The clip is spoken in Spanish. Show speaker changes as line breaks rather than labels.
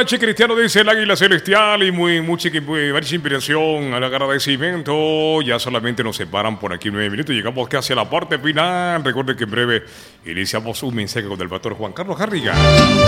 noches, Cristiano, dice el Águila Celestial, y mucha inspiración al agradecimiento. Ya solamente nos separan por aquí 9 minutos. Llegamos casi a la parte final. Recuerden que en breve iniciamos un mensaje con el pastor Juan Carlos Garriga.